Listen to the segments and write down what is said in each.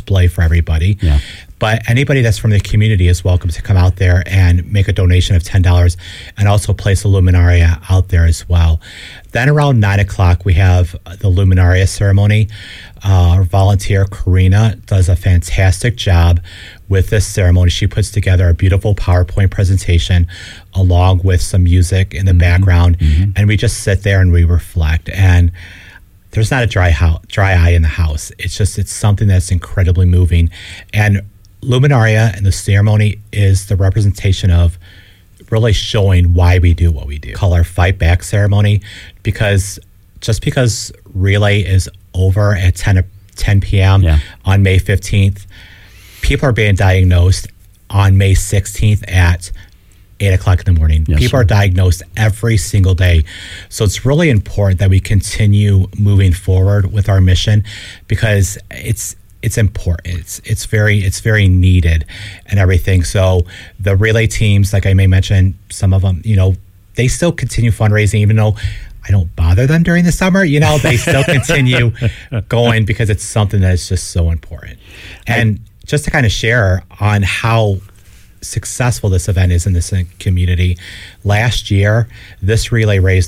display for everybody. Yeah. But anybody that's from the community is welcome to come out there and make a donation of $10 and also place a luminaria out there as well. Then around 9 o'clock, we have the luminaria ceremony. Our volunteer, Karina, does a fantastic job with this ceremony. She puts together a beautiful PowerPoint presentation along with some music in the background. And we just sit there and we reflect. And there's not a dry eye in the house. It's something that's incredibly moving. And luminaria and the ceremony is the representation of really showing why we do what we do. Call our Fight Back ceremony, because just because relay is over at 10 p.m. on May 15th, people are being diagnosed on May 16th at 8 o'clock in the morning. Yes, people are diagnosed every single day. So it's really important that we continue moving forward with our mission, because it's important. It's very needed and everything. So the relay teams, like I may mention, some of them, they still continue fundraising, even though I don't bother them during the summer. They still continue going because it's something that is just so important. And just to kind of share on how successful this event is in this community, last year this relay raised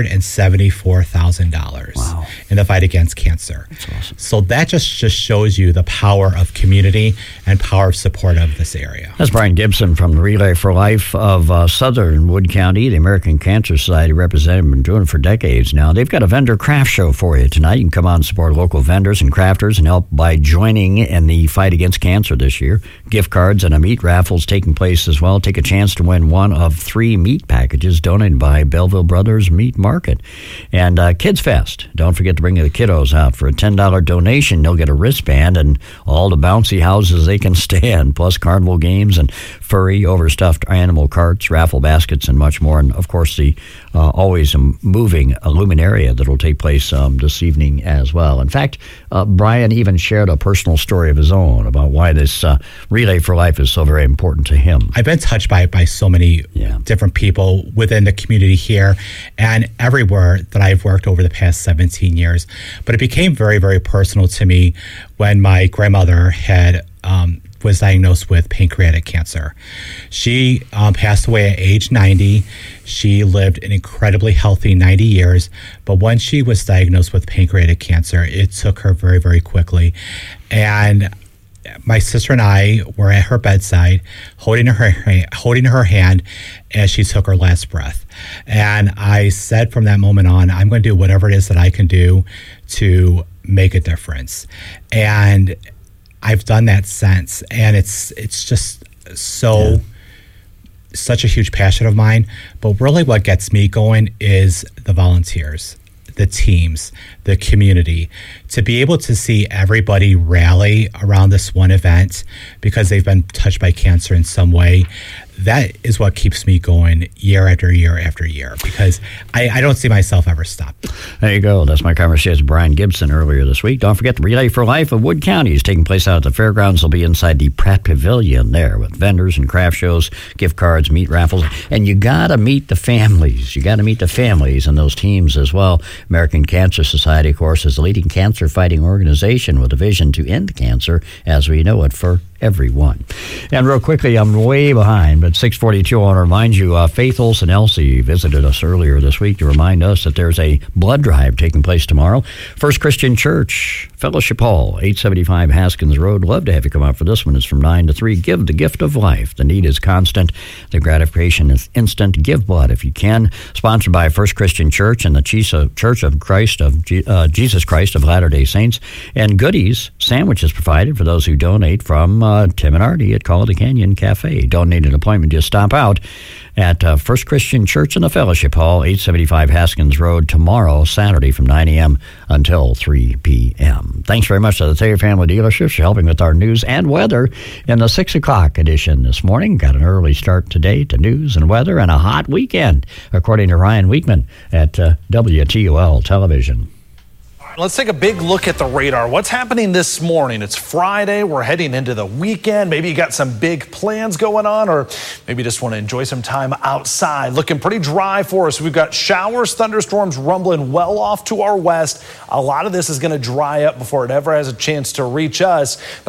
$174,000 in the fight against cancer. That's awesome. So that just shows you the power of community and power of support of this area. That's Brian Gibson from the Relay for Life of Southern Wood County, the American Cancer Society representative, been doing it for decades now. They've got a vendor craft show for you tonight. You can come out and support local vendors and crafters and help by joining in the fight against cancer this year. Gift cards and a meat raffles taking place as well. Take a chance to win one of 3 meat packages donated by Belleville Brothers Meat Market. And Kids Fest. Don't forget to bring the kiddos out. For a $10 donation, they'll get a wristband and all the bouncy houses they can stand, plus carnival games and furry, overstuffed animal carts, raffle baskets, and much more. And, of course, the always moving luminaria that will take place this evening as well. In fact, Brian even shared a personal story of his own about why this Relay for Life is so very important to him. I've been touched by so many different people within the community here and everywhere that I've worked over the past 17 years. But it became very, very personal to me when my grandmother was diagnosed with pancreatic cancer. She passed away at age 90. She lived an incredibly healthy 90 years, but when she was diagnosed with pancreatic cancer, it took her very, very quickly. And my sister and I were at her bedside, holding her hand as she took her last breath. And I said from that moment on, I'm going to do whatever it is that I can do to make a difference. And I've done that since, and it's just such a huge passion of mine. But really what gets me going is the volunteers, the teams, the community, to be able to see everybody rally around this one event because they've been touched by cancer in some way. That is what keeps me going year after year after year, because I don't see myself ever stop. There you go. That's my conversation with Brian Gibson earlier this week. Don't forget the Relay for Life of Wood County is taking place out at the fairgrounds. They'll be inside the Pratt Pavilion there with vendors and craft shows, gift cards, meat raffles. And you got to meet the families. You got to meet the families and those teams as well. American Cancer Society, of course, is the leading cancer-fighting organization with a vision to end cancer as we know it for everyone. And real quickly, I'm way behind, but 6:42, I want to remind you, Faith Olson Elsie visited us earlier this week to remind us that there's a blood drive taking place tomorrow. First Christian Church, Fellowship Hall, 875 Haskins Road. Love to have you come out for this one. It's from 9 to 3. Give the gift of life. The need is constant. The gratification is instant. Give blood if you can. Sponsored by First Christian Church and the Church of Christ of Jesus Christ of Latter-day Saints. And goodies, sandwiches provided for those who donate from Tim and Artie at Call of the Canyon Cafe. Don't need an appointment. Just stop out at First Christian Church in the Fellowship Hall, 875 Haskins Road, tomorrow, Saturday, from 9 a.m. until 3 p.m. Thanks very much to the Thayer Family Dealerships for helping with our news and weather in the 6 o'clock edition this morning. Got an early start today to news and weather and a hot weekend, according to Ryan Weekman at WTOL Television. Let's take a big look at the radar. What's happening this morning? It's Friday. We're heading into the weekend. Maybe you got some big plans going on, or maybe just want to enjoy some time outside. Looking pretty dry for us. We've got showers, thunderstorms rumbling well off to our west. A lot of this is going to dry up before it ever has a chance to reach us.